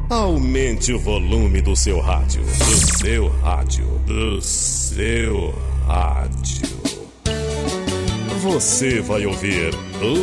Aumente o volume do seu rádio. Do seu rádio. Do seu rádio. Você vai ouvir